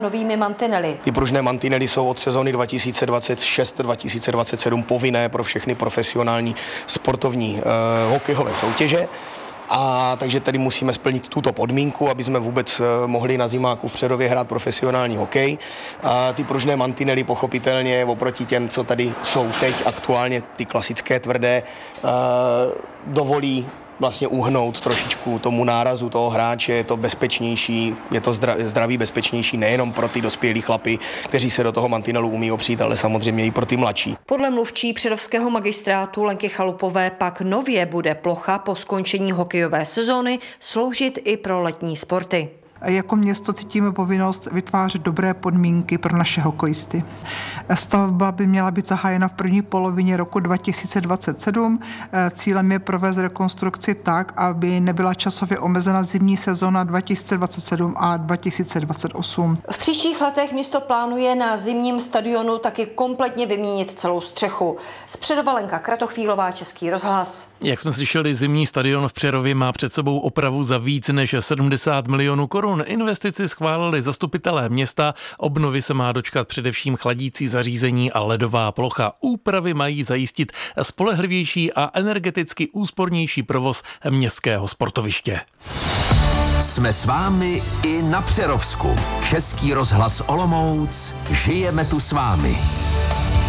novými mantinely. Ty pružné mantinely jsou od sezóny 2026-2027 povinné pro všechny profesionální sportovní hokejové soutěže. A takže tady musíme splnit tuto podmínku, aby jsme vůbec mohli na zimáku v Přerově hrát profesionální hokej. A ty pružné mantinely pochopitelně oproti těm, co tady jsou teď aktuálně, ty klasické tvrdé, dovolí vlastně uhnout trošičku tomu nárazu toho hráče, je to bezpečnější, je to zdraví bezpečnější nejenom pro ty dospělí chlapy, kteří se do toho mantinelu umí opřít, ale samozřejmě i pro ty mladší. Podle mluvčí přerovského magistrátu Lenky Chalupové pak nově bude plocha po skončení hokejové sezóny sloužit i pro letní sporty. Jako město cítíme povinnost vytvářet dobré podmínky pro naše hokejisty. Stavba by měla být zahájena v první polovině roku 2027. Cílem je provést rekonstrukci tak, aby nebyla časově omezena zimní sezóna 2027 a 2028. V příštích letech město plánuje na zimním stadionu taky kompletně vyměnit celou střechu. Z Přerova Lenka Kratochvílová, Český rozhlas. Jak jsme slyšeli, zimní stadion v Přerově má před sebou opravu za víc než 70 milionů korun. Investici schválili zastupitelé města, obnovy se má dočkat především chladící zařízení a ledová plocha. Úpravy mají zajistit spolehlivější a energeticky úspornější provoz městského sportoviště. Jsme s vámi i na Přerovsku. Český rozhlas Olomouc, žijeme tu s vámi.